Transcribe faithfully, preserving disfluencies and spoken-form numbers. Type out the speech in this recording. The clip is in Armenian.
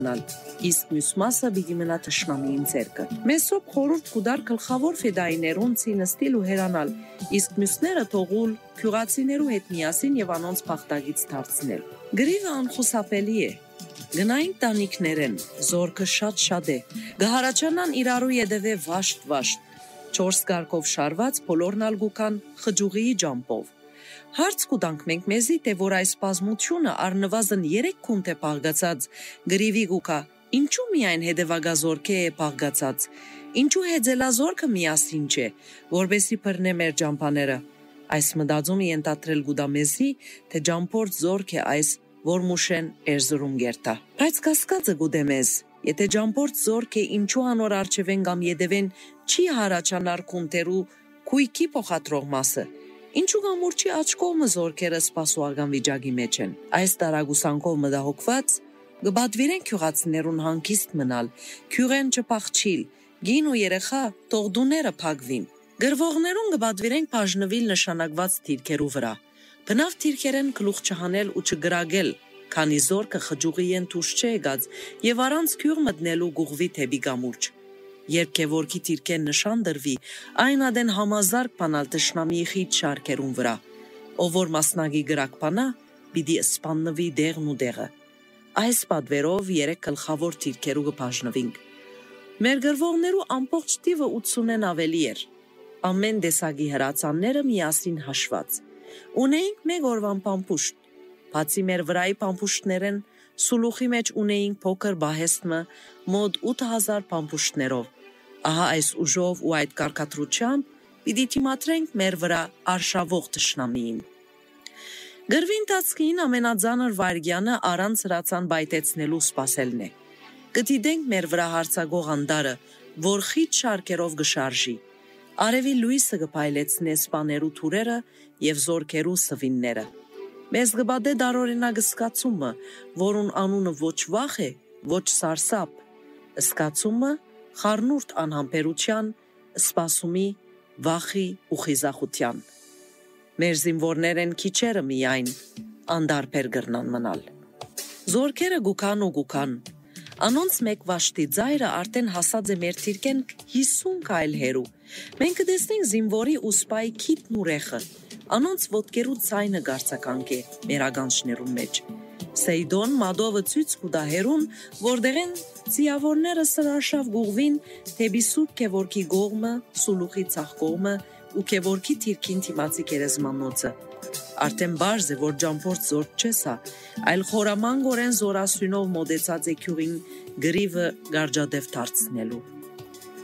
իսկ մյուս մասը պիտի մնա թշնամիին ձեռքը։ Մեսոբ խորհուրդ կուդար գլխավոր ֆեդայիներուն ցինստիլ ու հերանալ, իսկ մյուսները թողուլ քյուղացիներու հետ միասին եւ անոնց փախտագից դարձնել։ Գրիվը անխուսափելի է։ Գնային տանիքներեն, զորքը շատ-շատ է։ Գահարաչանան իրարու յետևե վաշտ-վաշտ, չորս գարկով շարված բոլորնալ գուքան խջուղիի ջամպով։ Հարց կուտանք մենք մեզի, թե որ այս բազմությունը առնվազն երեք քունթ է պաղգացած գրիվի գուկա, ինչու միայն հետևագազորքը է պաղգացած, ինչու հեծելազորքը միասին չէ, որբեսի բռնե մեր ջամփաները։ Այս մտածումը ենթադրել գուտա մեզի, թե ջամփորդ զորք է այս, որ մուշեն էրզրում գերտա։ Բայց կասկածը գուտե մեզ, եթե ջամփորդ զորք է ինչու անոր արջևեն կամ յետևեն չի հարաճանար քունթերու քույքի փոխադրող մասը։ Ինչու գամուրջի աջ կողմը զորքերը սպասուական վիճակի մեջ են։ Այս տարագուսանքով մտահոգված գբադվիրեն քյուղացիներուն հանգիստ մնալ, քյուղեն չփախչիլ, գին ու երեխա տողդուները փակվին։ Գրվողներուն գբադվիրեն բաժնվել նշանակված թիրքերու վրա։ Բնավ թիրքերեն գլուխ չհանել ու չգրագել, քանի զորքը խջուղի են թուշ չէ եկած եւ առանց քյուղ մտնելու գուղվի թեպի գամուրջ։ Երբ կևորքի թիրքեն նշան դրվի, այն ադեն համազարգ բանալ տշնամիի խիտ շարքերուն վրա, ով որ մասնագի գրակ բանա, պիտի սպաննվի դեղն ու դեղը։ Այս պատվերով երեք գլխավոր թիրքերու կբաժնվինք։ Մեր գրվողներու ամբողջ տիվը ութսունեն ավելի էր, ամեն տեսակի հրացանները միասին հաշված։ Ունեինք մեկ օրվան պամպուշտ, բացի մեր վրայի պամպուշտներեն, սուլուխի մեջ ունեինք փոքր բահեստմը մոտ ութ հազար պամպուշտներով։ Ահա այս ուժով ու այդ կարգադրությամբ պիտի թիմադրենք մեր վրա արշավող թշնամիին։ Գրվի ընթացքին ամենածանր վայրկյանը առանց հրացան բայտեցնելու սպասելն է։ Կդիտենք մեր վրա հարցագող անդարը, որ խիտ շարքերով գշարժի։ Արևի լույսը կփայլեցնե սպաներու թուրերը եւ զորքերու սվինները։ Մեզ գբադե դարօրինակ սկացումը, որուն անունը ոչ վախ է, ոչ սարսափ, սկացումը խառնուրդ անհամբերության, սպասումի, վախի ու խիզախության։ Մեր զինվորներեն քիչերը միայն անդարբեր գրնան մնալ։ Զորքերը գուքան ու գուքան, անոնց մեկ վաշտի ձայրը արդեն հասած է մեր թիրքեն հիսուն քայլ հերու։ Մենք կտեսնենք զինվորի ու սպայի քիթն ու ռեխը, անոնց ոտքերու ցայնը գարցականք է մեր ագանչներուն մեջ։ Սեյդոն մադովը ցույց կուտա հերուն, որտեղեն ցիավորները սրաշավ գուղվին թեպի սուրբ Քևորքի գողմը, սուլուխի ցախ կողմը ու Քևորքի թիրքին թիմացի գերեզմանոցը։ Արդեն բարձ է, որ ջամփորդ զորք չէ սա, այլ խորամանկորեն զորասյունով մոտեցած է քյուղին գրիվը գարջադև դարձնելու։